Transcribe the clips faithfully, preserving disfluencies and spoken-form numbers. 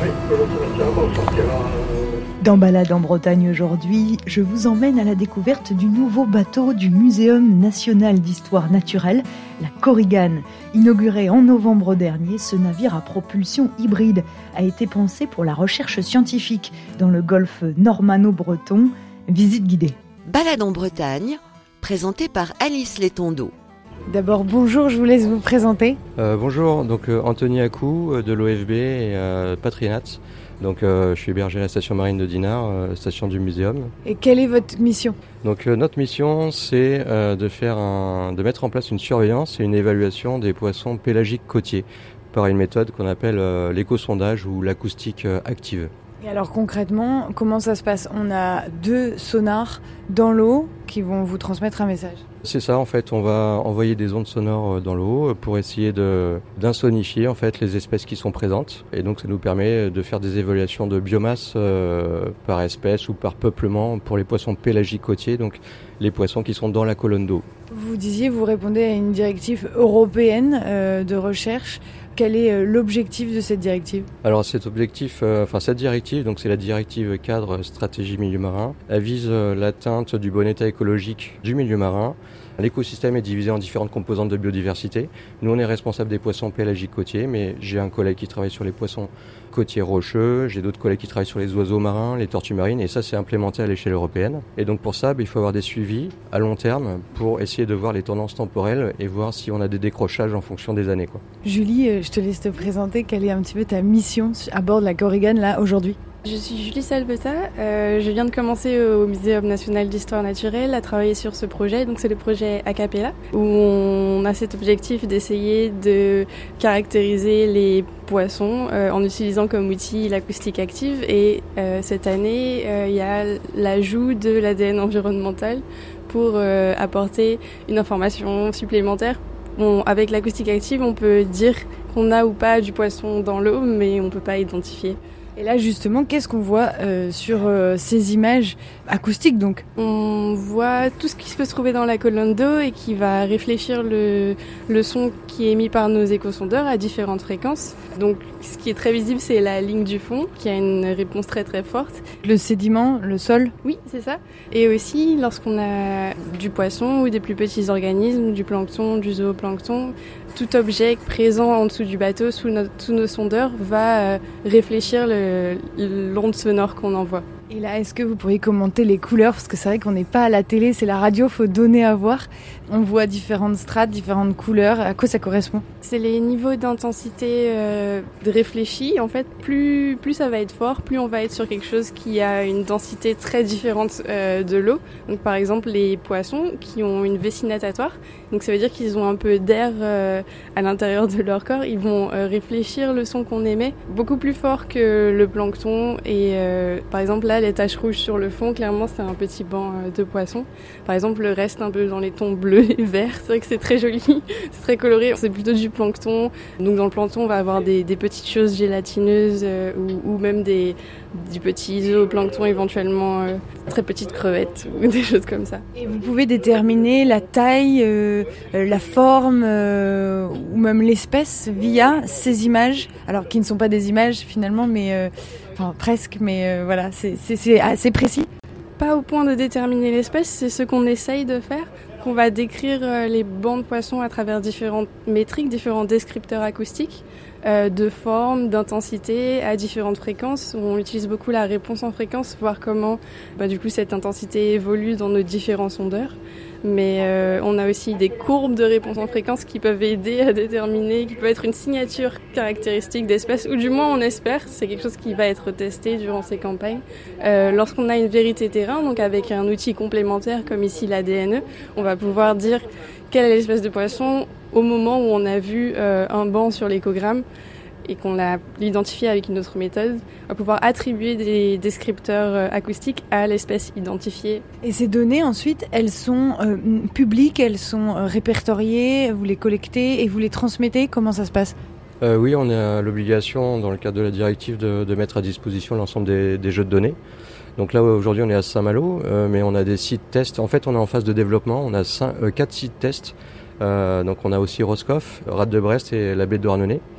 Dans Balade en Bretagne aujourd'hui, je vous emmène à la découverte du nouveau bateau du Muséum national d'histoire naturelle, la Korigane. Inauguré en novembre dernier, ce navire à propulsion hybride a été pensé pour la recherche scientifique dans le golfe normanno-breton. Visite guidée. Balade en Bretagne, présentée par Alice Letondeau. D'abord, bonjour, je vous laisse vous présenter. Euh, bonjour, donc euh, Anthony Acou euh, de l'O F B et euh, Patrinat. Donc euh, je suis hébergé à la station marine de Dinard, euh, station du muséum. Et quelle est votre mission ? Donc euh, notre mission, c'est euh, de faire un, de mettre en place une surveillance et une évaluation des poissons pélagiques côtiers par une méthode qu'on appelle euh, l'éco-sondage ou l'acoustique euh, active. Et alors concrètement, comment ça se passe ? On a deux sonars dans l'eau qui vont vous transmettre un message. C'est ça, en fait, on va envoyer des ondes sonores dans l'eau pour essayer de, d'insonifier en fait, les espèces qui sont présentes. Et donc ça nous permet de faire des évaluations de biomasse euh, par espèce ou par peuplement pour les poissons pélagiques côtiers, donc les poissons qui sont dans la colonne d'eau. Vous disiez, vous répondez à une directive européenne euh, de recherche. Quel est l'objectif de cette directive ? Alors cet objectif, euh, enfin cette directive, donc c'est la directive cadre stratégie milieu marin. Elle vise euh, l'atteinte du bon état écologique du milieu marin. L'écosystème est divisé en différentes composantes de biodiversité. Nous, on est responsable des poissons pélagiques côtiers, mais j'ai un collègue qui travaille sur les poissons côtiers rocheux, j'ai d'autres collègues qui travaillent sur les oiseaux marins, les tortues marines, et ça, c'est implémenté à l'échelle européenne. Et donc pour ça, il faut avoir des suivis à long terme pour essayer de voir les tendances temporelles et voir si on a des décrochages en fonction des années, quoi. Julie, je te laisse te présenter. Quelle est un petit peu ta mission à bord de la Korigane, là, aujourd'hui ? Je suis Julie Salpeta, euh, je viens de commencer au Muséum national d'histoire naturelle à travailler sur ce projet, donc c'est le projet Acapella, où on a cet objectif d'essayer de caractériser les poissons euh, en utilisant comme outil l'acoustique active, et euh, cette année euh, il y a l'ajout de l'A D N environnemental pour euh, apporter une information supplémentaire. Bon, avec l'acoustique active, on peut dire qu'on a ou pas du poisson dans l'eau, mais on ne peut pas identifier. Et là, justement, qu'est-ce qu'on voit euh, sur euh, ces images acoustiques, donc ? On voit tout ce qui peut se trouver dans la colonne d'eau et qui va réfléchir le, le son qui est émis par nos échosondeurs à différentes fréquences. Donc, ce qui est très visible, c'est la ligne du fond, qui a une réponse très très forte. Le sédiment, le sol ? Oui, c'est ça. Et aussi, lorsqu'on a du poisson ou des plus petits organismes, du plancton, du zooplancton, tout objet présent en dessous du bateau, sous, notre, sous nos sondeurs, va euh, réfléchir le, l'onde sonore qu'on envoie. Et là, est-ce que vous pourriez commenter les couleurs ? Parce que c'est vrai qu'on n'est pas à la télé, c'est la radio, il faut donner à voir. On voit différentes strates, différentes couleurs. À quoi ça correspond ? C'est les niveaux d'intensité euh, réfléchis. En fait, plus, plus ça va être fort, plus on va être sur quelque chose qui a une densité très différente euh, de l'eau. Donc, par exemple, les poissons qui ont une vessie natatoire. Donc, ça veut dire qu'ils ont un peu d'air euh, à l'intérieur de leur corps. Ils vont euh, réfléchir le son qu'on émet beaucoup plus fort que le plancton. Et euh, par exemple, là, les taches rouges sur le fond, clairement, c'est un petit banc euh, de poissons. Par exemple, le reste un peu dans les tons bleus et verts. C'est vrai que c'est très joli, c'est très coloré. C'est plutôt du plancton. Donc, dans le plancton, on va avoir des, des petites choses gélatineuses euh, ou, ou même des, du petit zooplancton, éventuellement euh, très petites crevettes ou des choses comme ça. Et vous pouvez déterminer la taille, euh, la forme euh, ou même l'espèce via ces images, alors qui ne sont pas des images finalement, mais euh, enfin presque, mais euh, voilà, c'est, c'est, c'est assez précis. Pas au point de déterminer l'espèce, c'est ce qu'on essaye de faire. On va décrire les bancs de poissons à travers différentes métriques, différents descripteurs acoustiques, euh, de forme, d'intensité, à différentes fréquences. On utilise beaucoup la réponse en fréquence, voir comment bah, du coup cette intensité évolue dans nos différents sondeurs. Mais euh, on a aussi des courbes de réponse en fréquence qui peuvent aider à déterminer, qui peut être une signature caractéristique d'espèce, ou du moins on espère, c'est quelque chose qui va être testé durant ces campagnes. Euh, lorsqu'on a une vérité terrain, donc avec un outil complémentaire comme ici l'A D N E, on va pouvoir dire quelle est l'espèce de poisson au moment où on a vu euh, un banc sur l'échogramme et qu'on l'a identifié avec une autre méthode, on va pouvoir attribuer des descripteurs acoustiques à l'espèce identifiée. Et ces données, ensuite, elles sont euh, publiques, elles sont euh, répertoriées, vous les collectez et vous les transmettez. Comment ça se passe ? euh, Oui, on a l'obligation, dans le cadre de la directive, de, de mettre à disposition l'ensemble des, des jeux de données. Donc là, aujourd'hui, on est à Saint-Malo, euh, mais on a des sites tests. En fait, on est en phase de développement. On a cinq, euh, quatre sites tests. Euh, donc on a aussi Roscoff, Rade de Brest et la baie de Douarnenez.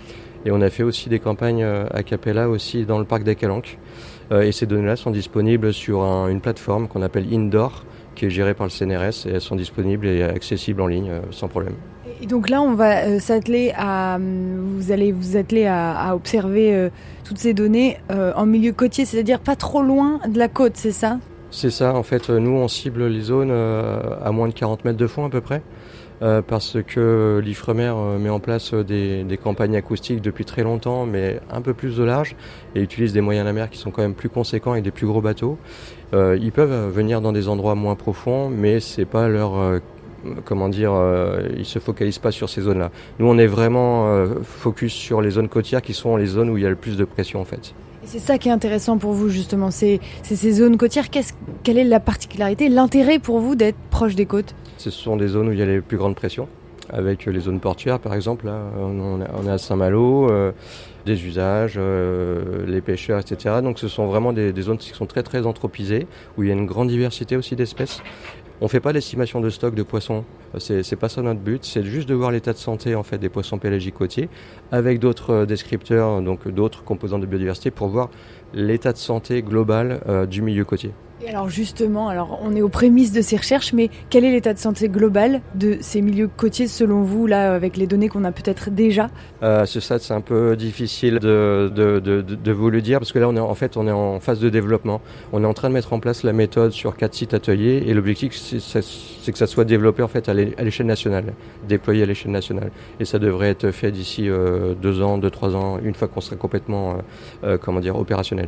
Et on a fait aussi des campagnes a cappella aussi dans le parc des Calanques. Et ces données-là sont disponibles sur un, une plateforme qu'on appelle Indoor, qui est gérée par le C N R S, et elles sont disponibles et accessibles en ligne sans problème. Et donc là, on va euh, s'atteler à, vous allez vous atteler à, à observer euh, toutes ces données euh, en milieu côtier, c'est-à-dire pas trop loin de la côte, c'est ça ? C'est ça, en fait, nous on cible les zones euh, à moins de quarante mètres de fond à peu près, euh, parce que l'Ifremer euh, met en place des, des campagnes acoustiques depuis très longtemps, mais un peu plus de large, et utilise des moyens de la mer qui sont quand même plus conséquents et des plus gros bateaux. Euh, ils peuvent venir dans des endroits moins profonds, mais c'est pas leur... Euh, comment dire, euh, ils se focalisent pas sur ces zones-là. Nous, on est vraiment euh, focus sur les zones côtières qui sont les zones où il y a le plus de pression, en fait. Et c'est ça qui est intéressant pour vous, justement, c'est, c'est ces zones côtières. Qu'est-ce, quelle est la particularité, l'intérêt pour vous d'être proche des côtes ? Ce sont des zones où il y a les plus grandes pressions, avec les zones portuaires, par exemple. Là, on est à Saint-Malo, euh, des usages, euh, les pêcheurs, et cetera. Donc, ce sont vraiment des, des zones qui sont très, très anthropisées, où il y a une grande diversité aussi d'espèces. On ne fait pas d'estimation de stock de poissons, c'est, c'est pas ça notre but, c'est juste de voir l'état de santé en fait, des poissons pélagiques côtiers avec d'autres descripteurs, donc d'autres composantes de biodiversité pour voir l'état de santé global euh, du milieu côtier. Et alors justement, alors on est aux prémices de ces recherches, mais quel est l'état de santé global de ces milieux côtiers selon vous, là, avec les données qu'on a peut-être déjà ? euh, À ce stade, c'est un peu difficile de, de, de, de vous le dire, parce que là, on est, en fait, on est en phase de développement. On est en train de mettre en place la méthode sur quatre sites ateliers, et l'objectif, c'est, c'est que ça soit développé en fait, à l'échelle nationale, déployé à l'échelle nationale. Et ça devrait être fait d'ici euh, deux ans, deux, trois ans, une fois qu'on sera complètement euh, euh, comment dire, opérationnel.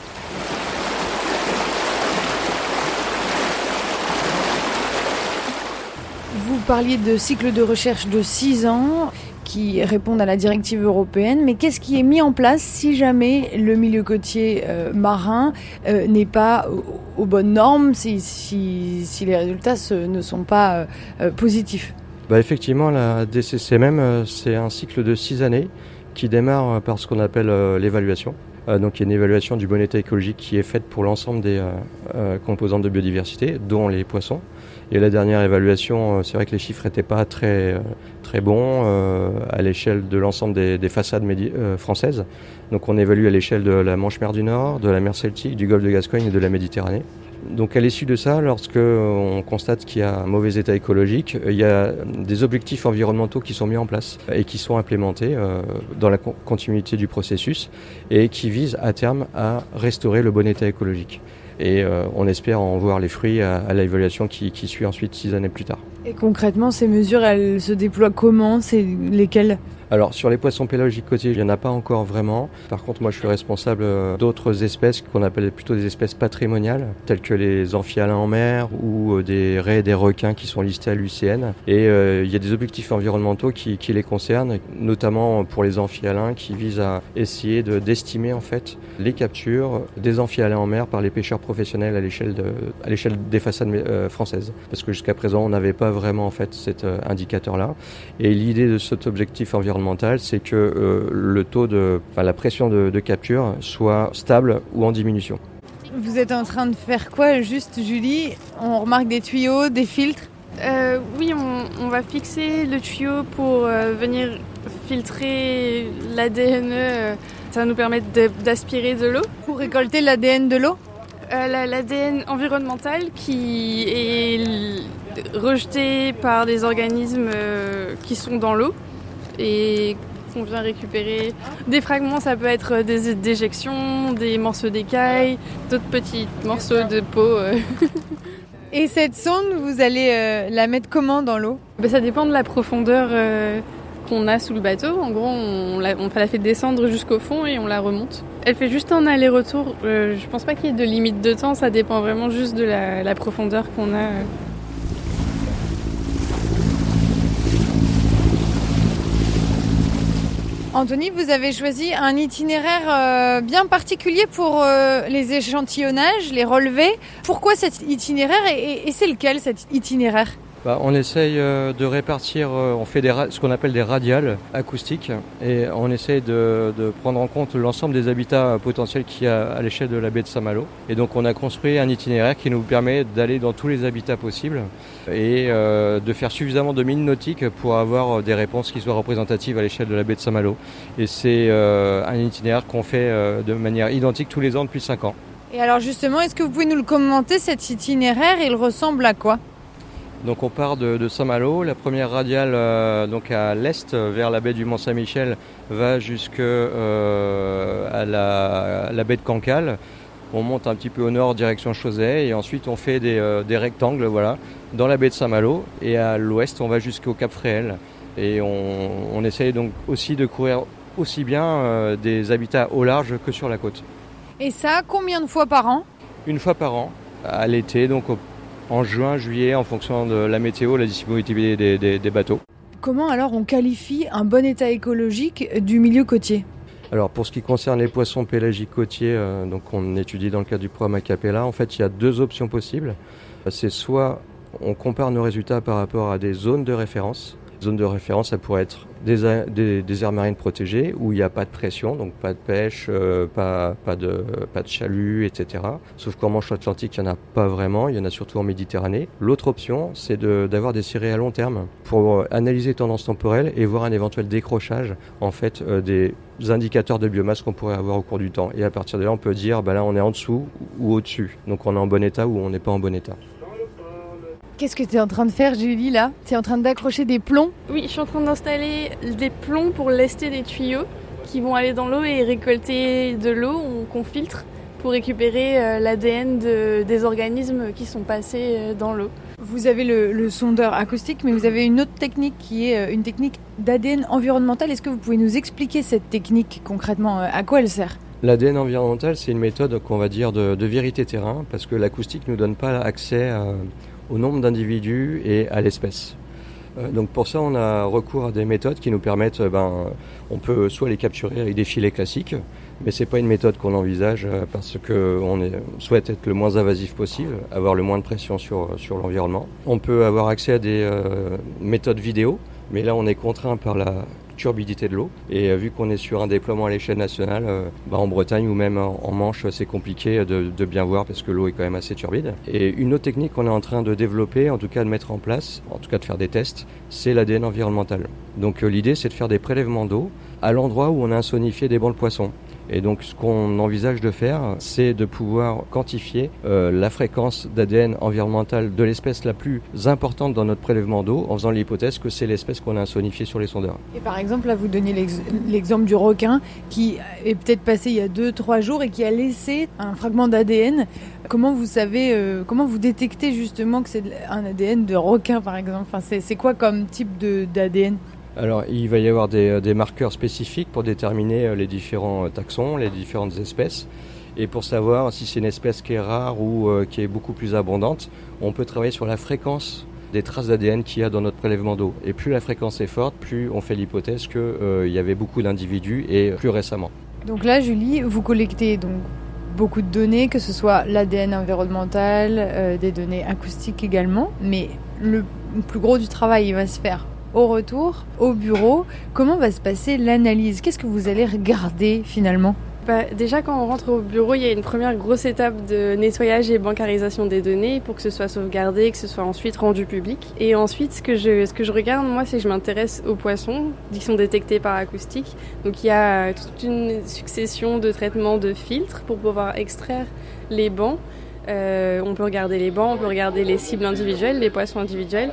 Vous parliez de cycles de recherche de six ans qui répondent à la directive européenne, mais qu'est-ce qui est mis en place si jamais le milieu côtier euh, marin euh, n'est pas aux, aux bonnes normes, si, si, si les résultats ce, ne sont pas euh, positifs ? Bah effectivement, la D C C M M, c'est un cycle de six années qui démarre par ce qu'on appelle euh, l'évaluation. Euh, donc il y a une évaluation du bon état écologique qui est faite pour l'ensemble des euh, euh, composantes de biodiversité, dont les poissons. Et la dernière évaluation, c'est vrai que les chiffres n'étaient pas très, très bons euh, à l'échelle de l'ensemble des, des façades médi- euh, françaises. Donc on évalue à l'échelle de la Manche-Mer du Nord, de la mer Celtique, du golfe de Gascogne et de la Méditerranée. Donc à l'issue de ça, lorsque on constate qu'il y a un mauvais état écologique, il y a des objectifs environnementaux qui sont mis en place et qui sont implémentés euh, dans la con- continuité du processus et qui visent à terme à restaurer le bon état écologique. Et euh, on espère en voir les fruits à, à l'évaluation qui, qui suit ensuite six années plus tard. Et concrètement, ces mesures, elles se déploient comment ? C'est lesquelles ? Alors, sur les poissons pélagiques côtiers, il n'y en a pas encore vraiment. Par contre, moi, je suis responsable d'autres espèces qu'on appelle plutôt des espèces patrimoniales, telles que les amphihalins en mer ou des raies et des requins qui sont listés à l'U C N. Et euh, il y a des objectifs environnementaux qui, qui les concernent, notamment pour les amphihalins, qui visent à essayer de, d'estimer en fait les captures des amphihalins en mer par les pêcheurs professionnels à l'échelle, de, à l'échelle des façades euh, françaises. Parce que jusqu'à présent, on n'avait pas vraiment en fait cet euh, indicateur-là. Et l'idée de cet objectif environnemental, c'est que euh, le taux de, enfin, la pression de, de capture soit stable ou en diminution. Vous êtes en train de faire quoi juste, Julie ? On remarque des tuyaux, des filtres ? euh, Oui, on, on va fixer le tuyau pour euh, venir filtrer l'A D N. Euh, ça va nous permettre de, d'aspirer de l'eau. Pour récolter l'A D N de l'eau ? euh, la, L'A D N environnemental qui est rejeté par des organismes euh, qui sont dans l'eau et qu'on vient récupérer. Des fragments, ça peut être des déjections, des morceaux d'écailles, d'autres petits morceaux de peau. Euh. Et cette sonde, vous allez euh, la mettre comment dans l'eau ? Ben, ça dépend de la profondeur euh, qu'on a sous le bateau. En gros, on la, on la fait descendre jusqu'au fond et on la remonte. Elle fait juste un aller-retour. Euh, je pense pas qu'il y ait de limite de temps, ça dépend vraiment juste de la, la profondeur qu'on a. Euh. Anthony, vous avez choisi un itinéraire euh, bien particulier pour euh, les échantillonnages, les relevés. Pourquoi cet itinéraire et, et c'est lequel cet itinéraire ? Bah, on essaye euh, de répartir, euh, on fait des ra- ce qu'on appelle des radiales acoustiques et on essaye de, de prendre en compte l'ensemble des habitats potentiels qu'il y a à l'échelle de la baie de Saint-Malo. Et donc on a construit un itinéraire qui nous permet d'aller dans tous les habitats possibles et euh, de faire suffisamment de mines nautiques pour avoir des réponses qui soient représentatives à l'échelle de la baie de Saint-Malo. Et c'est euh, un itinéraire qu'on fait euh, de manière identique tous les ans depuis cinq ans. Et alors justement, est-ce que vous pouvez nous le commenter, cet itinéraire? Il ressemble à quoi? Donc on part de, de Saint-Malo, la première radiale euh, donc à l'est vers la baie du Mont-Saint-Michel va jusqu'à euh, la, la baie de Cancale. On monte un petit peu au nord direction Chauzet et ensuite on fait des, euh, des rectangles voilà, dans la baie de Saint-Malo et à l'ouest on va jusqu'au Cap Fréhel et on, on essaye donc aussi de courir aussi bien euh, des habitats au large que sur la côte. Et ça, combien de fois par an? Une fois par an, à l'été, donc au en juin, juillet, en fonction de la météo, la disponibilité des, des, des bateaux. Comment alors on qualifie un bon état écologique du milieu côtier? Alors pour ce qui concerne les poissons pélagiques côtiers, euh, donc on étudie dans le cadre du programme Acapella, en fait il y a deux options possibles. C'est soit on compare nos résultats par rapport à des zones de référence. Zone de référence, ça pourrait être des, des, des aires marines protégées où il n'y a pas de pression, donc pas de pêche, euh, pas, pas, de, pas de chalut, et cetera. Sauf qu'en Manche Atlantique, il n'y en a pas vraiment, il y en a surtout en Méditerranée. L'autre option, c'est de, d'avoir des cirés à long terme pour analyser les tendances temporelles et voir un éventuel décrochage en fait, euh, des indicateurs de biomasse qu'on pourrait avoir au cours du temps. Et à partir de là, on peut dire, bah là, on est en dessous ou au-dessus. Donc on est en bon état ou on n'est pas en bon état. Qu'est-ce que tu es en train de faire, Julie, là? Tu es en train d'accrocher des plombs? Oui, je suis en train d'installer des plombs pour lester des tuyaux qui vont aller dans l'eau et récolter de l'eau qu'on filtre pour récupérer l'A D N de, des organismes qui sont passés dans l'eau. Vous avez le, le sondeur acoustique, mais vous avez une autre technique qui est une technique d'A D N environnemental. Est-ce que vous pouvez nous expliquer cette technique concrètement? À quoi elle sert? L'A D N environnemental, c'est une méthode qu'on va dire de, de vérité terrain parce que l'acoustique ne nous donne pas accès à au nombre d'individus et à l'espèce. Euh, donc pour ça, on a recours à des méthodes qui nous permettent, ben, on peut soit les capturer avec des filets classiques, mais c'est pas une méthode qu'on envisage parce qu'on souhaite être le moins invasif possible, avoir le moins de pression sur, sur l'environnement. On peut avoir accès à des euh, méthodes vidéo, mais là on est contraint par la turbidité de l'eau et euh, vu qu'on est sur un déploiement à l'échelle nationale, euh, bah, en Bretagne ou même en, en Manche, c'est compliqué de, de bien voir parce que l'eau est quand même assez turbide. Et une autre technique qu'on est en train de développer, en tout cas de mettre en place, en tout cas de faire des tests, c'est l'A D N environnemental. Donc euh, l'idée c'est de faire des prélèvements d'eau à l'endroit où on a insonifié des bancs de poissons. Et donc ce qu'on envisage de faire, c'est de pouvoir quantifier euh, la fréquence d'A D N environnemental de l'espèce la plus importante dans notre prélèvement d'eau, en faisant l'hypothèse que c'est l'espèce qu'on a insonifiée sur les sondeurs. Et par exemple, là vous donnez l'ex- l'exemple du requin qui est peut-être passé il y a deux trois jours et qui a laissé un fragment d'A D N. Comment vous savez, euh, comment vous détectez justement que c'est un A D N de requin par exemple? Enfin, c'est, c'est quoi comme type de, d'A D N? Alors, il va y avoir des, des marqueurs spécifiques pour déterminer les différents taxons, les différentes espèces. Et pour savoir si c'est une espèce qui est rare ou euh, qui est beaucoup plus abondante, on peut travailler sur la fréquence des traces d'A D N qu'il y a dans notre prélèvement d'eau. Et plus la fréquence est forte, plus on fait l'hypothèse qu'il euh, y avait beaucoup d'individus et plus récemment. Donc là, Julie, vous collectez donc beaucoup de données, que ce soit l'A D N environnemental, euh, des données acoustiques également. Mais le plus gros du travail, il va se faire au retour, au bureau. Comment va se passer l'analyse? Qu'est-ce que vous allez regarder finalement? Bah, déjà, quand on rentre au bureau, il y a une première grosse étape de nettoyage et bancarisation des données pour que ce soit sauvegardé, que ce soit ensuite rendu public. Et ensuite, ce que je, ce que je regarde, moi, c'est que je m'intéresse aux poissons qui sont détectés par acoustique. Donc, il y a toute une succession de traitements de filtres pour pouvoir extraire les bancs. Euh, on peut regarder les bancs, on peut regarder les cibles individuelles, les poissons individuels.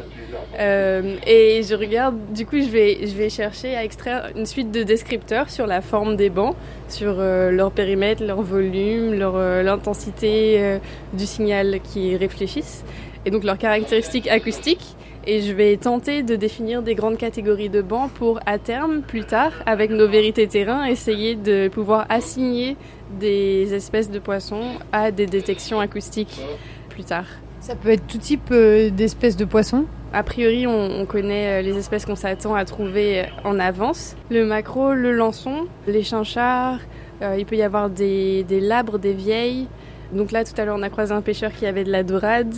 Euh, et je regarde, du coup, je vais, je vais chercher à extraire une suite de descripteurs sur la forme des bancs, sur euh, leur périmètre, leur volume, leur, euh, l'intensité euh, du signal qu'ils réfléchissent, et donc leurs caractéristiques acoustiques. Et je vais tenter de définir des grandes catégories de bancs pour, à terme, plus tard, avec nos vérités terrain, essayer de pouvoir assigner des espèces de poissons à des détections acoustiques plus tard. Ça peut être tout type euh, d'espèces de poissons? A priori, on, on connaît les espèces qu'on s'attend à trouver en avance. Le maquereau, le lançon, les chinchards, euh, il peut y avoir des, des labres, des vieilles. Donc là, tout à l'heure, on a croisé un pêcheur qui avait de la dorade.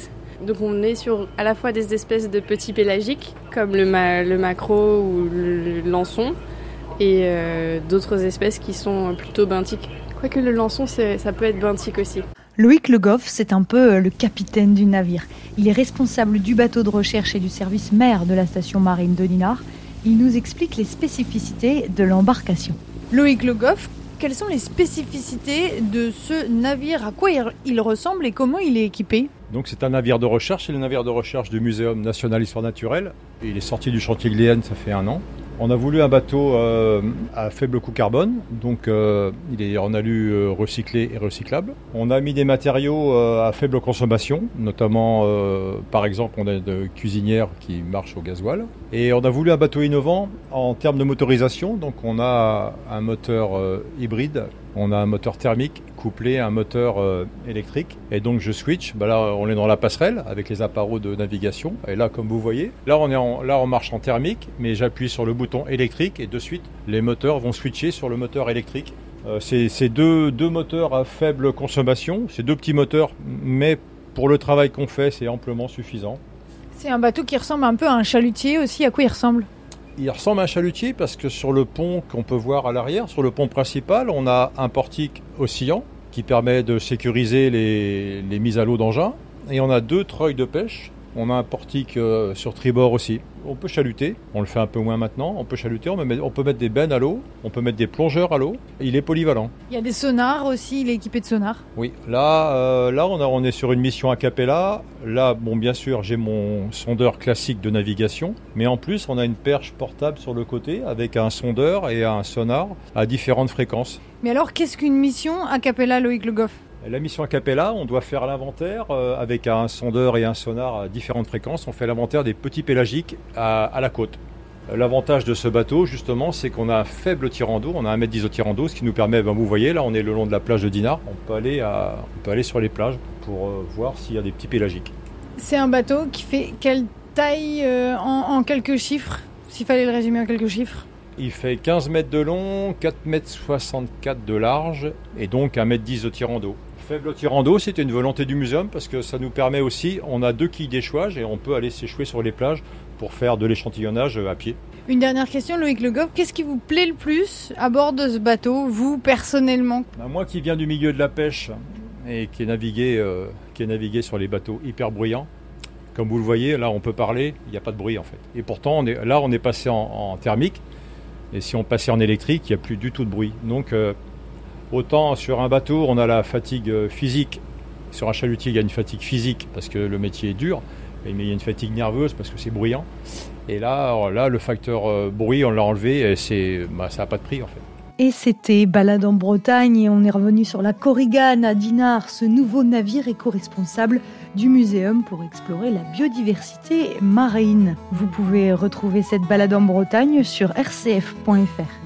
Donc on est sur à la fois des espèces de petits pélagiques, comme le, ma- le maquereau ou le lançon, et euh, d'autres espèces qui sont plutôt benthiques. Quoique le lançon, c'est, ça peut être benthique aussi. Loïc Le Goff, c'est un peu le capitaine du navire. Il est responsable du bateau de recherche et du service mer de la station marine de Dinard. Il nous explique les spécificités de l'embarcation. Loïc Le Goff, quelles sont les spécificités de ce navire? À quoi il ressemble et comment il est équipé? Donc c'est un navire de recherche, c'est le navire de recherche du Muséum national d'histoire naturelle. Il est sorti du chantier Gléane, ça fait un an. On a voulu un bateau euh, à faible coût carbone, donc euh, il est en alu euh, recyclé et recyclable. On a mis des matériaux euh, à faible consommation, notamment euh, par exemple on a une cuisinière qui marche au gasoil. Et on a voulu un bateau innovant en termes de motorisation, donc on a un moteur euh, hybride, on a un moteur thermique couplé à un moteur euh, électrique. Et donc je switch, bah là on est dans la passerelle avec les appareils de navigation. Et là comme vous voyez, là on, est en, là on marche en thermique, mais j'appuie sur le bouton électrique et de suite les moteurs vont switcher sur le moteur électrique. Euh, c'est c'est deux, deux moteurs à faible consommation, c'est deux petits moteurs, mais pour le travail qu'on fait c'est amplement suffisant. C'est un bateau qui ressemble un peu à un chalutier aussi. À quoi il ressemble? Il ressemble à un chalutier parce que sur le pont qu'on peut voir à l'arrière, sur le pont principal, on a un portique oscillant qui permet de sécuriser les, les mises à l'eau d'engins. Et on a deux treuils de pêche. On a un portique euh, sur tribord aussi. On peut chaluter, on le fait un peu moins maintenant. On peut chaluter, on peut mettre, on peut mettre des bennes à l'eau, on peut mettre des plongeurs à l'eau. Il est polyvalent. Il y a des sonars aussi, il est équipé de sonars. Oui, là, euh, là on, a, on est sur une mission a cappella. Là, bon, bien sûr, j'ai mon sondeur classique de navigation. Mais en plus, on a une perche portable sur le côté avec un sondeur et un sonar à différentes fréquences. Mais alors, qu'est-ce qu'une mission a cappella, Loïc Le Goff? La mission a cappella, on doit faire l'inventaire euh, avec un sondeur et un sonar à différentes fréquences. On fait l'inventaire des petits pélagiques à, à la côte. L'avantage de ce bateau, justement, c'est qu'on a un faible tirant d'eau. On a un mètre dix au tirant d'eau, ce qui nous permet, ben, vous voyez, là, on est le long de la plage de Dinard. On peut aller, à, on peut aller sur les plages pour euh, voir s'il y a des petits pélagiques. C'est un bateau qui fait quelle taille euh, en, en quelques chiffres, s'il fallait le résumer en quelques chiffres? Il fait quinze mètres de long, quatre mètres soixante-quatre de large et donc un mètre dix de tirant d'eau. Faible tirant d'eau, c'était une volonté du muséum parce que ça nous permet aussi, on a deux quilles d'échouage et on peut aller s'échouer sur les plages pour faire de l'échantillonnage à pied. Une dernière question, Loïc Le Goff, qu'est-ce qui vous plaît le plus à bord de ce bateau, vous personnellement? Ben, moi qui viens du milieu de la pêche et qui ai navigué, euh, qui ai navigué sur les bateaux hyper bruyants, comme vous le voyez, là on peut parler, il n'y a pas de bruit en fait. Et pourtant, on est, là on est passé en, en thermique et si on passait en électrique, il n'y a plus du tout de bruit. Donc, euh, autant sur un bateau, on a la fatigue physique. Sur un chalutier, il y a une fatigue physique parce que le métier est dur. Mais il y a une fatigue nerveuse parce que c'est bruyant. Et là, là le facteur bruit, on l'a enlevé et c'est, bah, ça n'a pas de prix en fait. Et c'était Balade en Bretagne et on est revenu sur la Korigane à Dinard, ce nouveau navire éco-responsable du muséum pour explorer la biodiversité marine. Vous pouvez retrouver cette balade en Bretagne sur r c f point f r.